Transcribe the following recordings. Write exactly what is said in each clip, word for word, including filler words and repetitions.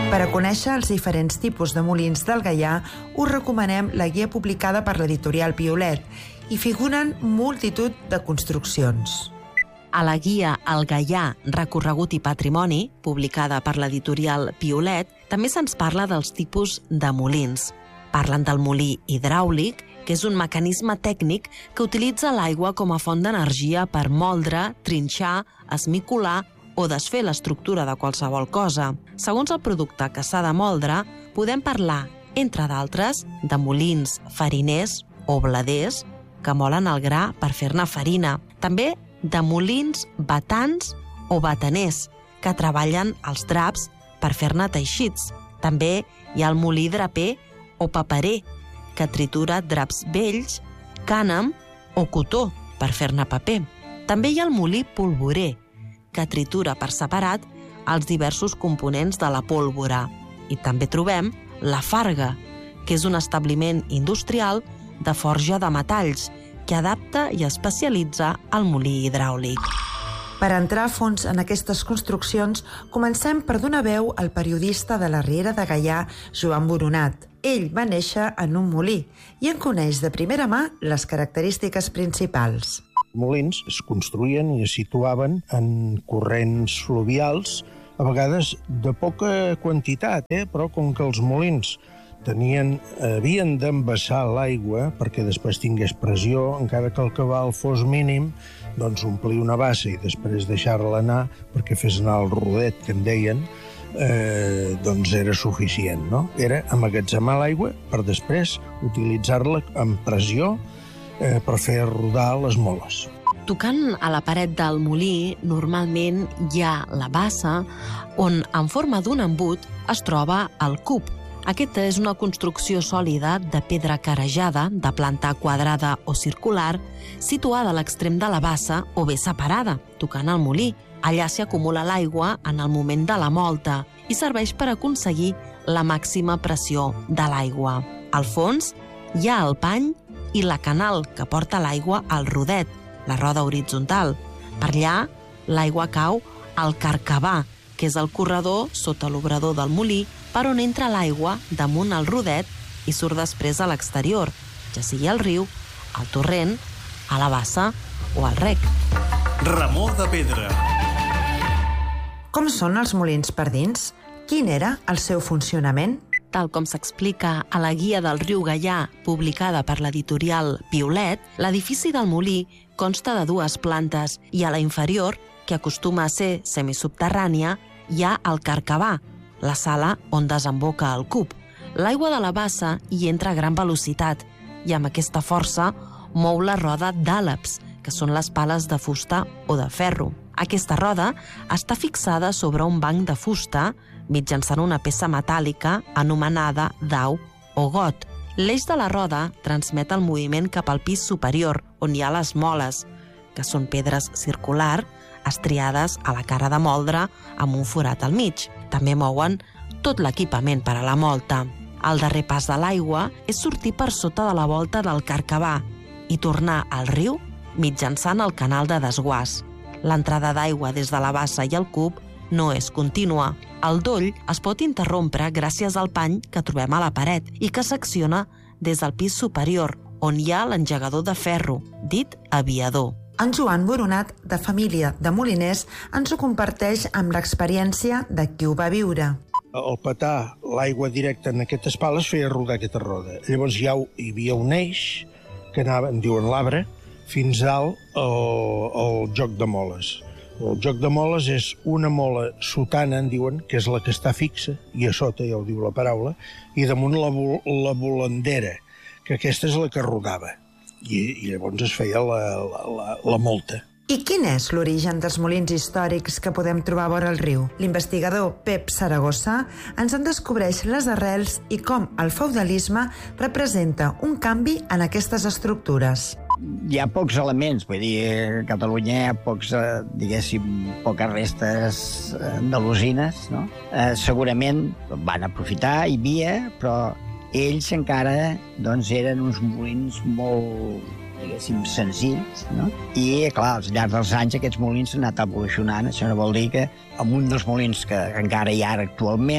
Per a conèixer els diferents tipus de molins del Gaià, us recomanem la guia publicada per l'editorial Piolet. Hi figuren multitud de construccions. A la guia El Gaià, recorregut i patrimoni, publicada per l'editorial Piolet, també se'ns parla dels tipus de molins. Parlen del molí hidràulic, que és un mecanisme tècnic que utilitza l'aigua com a font d'energia per moldre, trinxar, esmicolar o desfer l'estructura de qualsevol cosa. Segons el producte que s'ha de moldre, podem parlar, entre d'altres, de molins fariners o bladers que molen el gra per fer-ne farina. També de molins batans o bataners que treballen els draps per fer-ne teixits. També hi ha el molí draper o paperer que tritura draps vells, cànem o cotó per fer-ne paper. També hi ha el molí polvorer, que tritura per separat els diversos components de la pólvora. I també trobem la farga, que és un establiment industrial de forja de metalls que adapta i especialitza el molí hidràulic. Per entrar a fons en aquestes construccions, comencem per donar veu al periodista de la Riera de Gaià, Joan Boronat. Ell va néixer en un molí i en coneix de primera mà les característiques principals. Molins es construïen i es situaven en corrents fluvials, a vegades de poca quantitat, eh? però com que els molins tenien, havien d'embassar l'aigua perquè després tingués pressió, encara que el cabal fos mínim, doncs omplir una bassa i després deixar-la anar perquè fes anar el rodet, que en deien, eh, doncs era suficient, no? Era emmagatzemar l'aigua per després utilitzar-la amb pressió eh, per fer rodar les moles. Tocant a la paret del molí, normalment hi ha la bassa on, en forma d'un embut, es troba el cub. Aquesta és una construcció sòlida de pedra carejada, de planta quadrada o circular, situada a l'extrem de la bassa o bé separada, tocant el molí. Allà s'hi acumula l'aigua en el moment de la molta i serveix per aconseguir la màxima pressió de l'aigua. Al fons hi ha el pany i la canal que porta l'aigua al rodet, la roda horitzontal. Per allà, l'aigua cau al carcabà, que és el corredor sota l'obrador del molí per on entra l'aigua damunt el rodet i surt després a l'exterior, ja sigui al riu, al torrent, a la bassa o al rec. Remor de pedra. Com són els molins per dins? Quin era el seu funcionament? Tal com s'explica a la guia del riu Gaià, publicada per l'editorial Piolet, l'edifici del molí consta de dues plantes i a la inferior, que acostuma a ser semisubterrània, hi ha el carcabà, la sala on desemboca el cub. L'aigua de la bassa hi entra a gran velocitat i amb aquesta força mou la roda d'àleps, que són les pales de fusta o de ferro. Aquesta roda està fixada sobre un banc de fusta mitjançant una peça metàl·lica anomenada dau o got. L'eix de la roda transmet el moviment cap al pis superior, on hi ha les moles, que són pedres circular estriades a la cara de moldre amb un forat al mig. També mouen tot l'equipament per a la molta. El darrer pas de l'aigua és sortir per sota de la volta del carcabà i tornar al riu mitjançant el canal de desguàs. L'entrada d'aigua des de la bassa i el cub no és contínua. El doll es pot interrompre gràcies al pany que trobem a la paret i que s'acciona des del pis superior, on hi ha l'engegador de ferro, dit aviador. En Joan Boronat, de família de moliners, ens ho comparteix amb l'experiència de qui ho va viure. Al petar l'aigua directa en aquestes pales feia rodar aquesta roda. Llavors ja hi havia un eix que anava, en diuen l'arbre, fins dalt el, el joc de moles. El joc de moles és una mola sotana, en diuen, que és la que està fixa, i a sota, ja ho diu la paraula, i damunt la, la volandera, que aquesta és la que rodava. I, i llavors es feia la, la, la, la molta. I quin és l'origen dels molins històrics que podem trobar vora el riu? L'investigador Pep Saragossa ens en descobreix les arrels i com el feudalisme representa un canvi en aquestes estructures. Hi ha pocs elements, vull dir, a Catalunya hi ha pocs, diguéssim, poques restes andalusines, no? Eh, segurament van aprofitar, hi havia, però ells encara doncs, eren uns molins molt, diguéssim, senzills, no? I, clar, al llarg dels anys aquests molins han anat evolucionant. Això no vol dir que amb un dels molins que encara hi ha ara actualment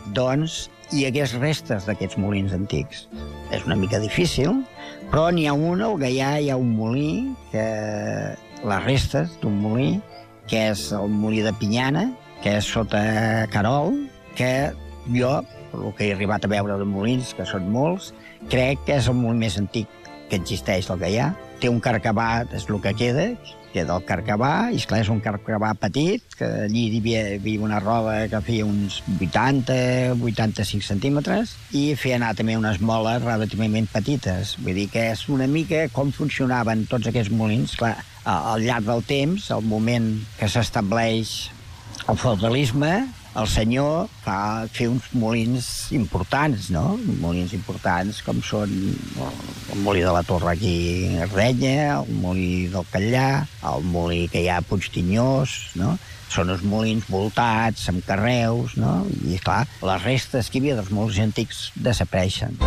doncs hi hagués restes d'aquests molins antics. És una mica difícil, però n'hi ha un, al Gaià hi ha un molí, que les restes d'un molí, que és el molí de Pinyana, que és sota Carol, que jo, el que he arribat a veure de molins, que són molts, crec que és el molí més antic que existeix al Gaià. Té un carcabà, és el que queda, queda el carcabà, i esclar, és un carcabà petit, que allí hi havia, hi havia una roda que feia uns vuitanta a vuitanta-cinc centímetres, i feia anar també unes moles relativament petites. Vull dir que és una mica com funcionaven tots aquests molins. Clar, al llarg del temps, al moment que s'estableix el feudalisme, el senyor fa fer uns molins importants, no? Molins importants com són el molí de la Torre aquí a Ardenya, el molí del Catllà, el molí que hi ha a Puigtinyós, no? Són uns molins voltats amb carreus, no? I, clar, les restes que hi havia dels molins antics desapareixen.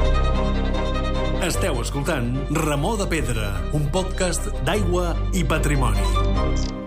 Esteu escoltant Remor de Pedra, un podcast d'aigua i patrimoni.